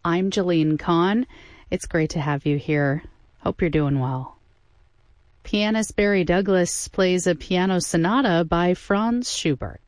I'm Jeline Kahn. It's great to have you here. Hope you're doing well. Pianist Barry Douglas plays a piano sonata by Franz Schubert.